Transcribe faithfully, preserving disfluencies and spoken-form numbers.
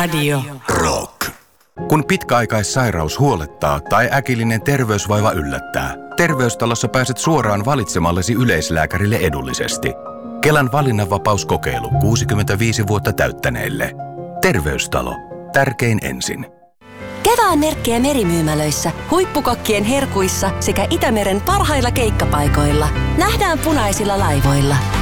Radio Rock. Kun pitkäaikaissairaus huolettaa tai äkillinen terveysvaiva yllättää, Terveystalossa pääset suoraan valitsemallesi yleislääkärille edullisesti. Kelan valinnanvapauskokeilu kuusikymmentäviisi vuotta täyttäneille. Terveystalo. Tärkein ensin. Kevään merkkejä merimyymälöissä, huippukokkien herkuissa sekä Itämeren parhailla keikkapaikoilla. Nähdään punaisilla laivoilla.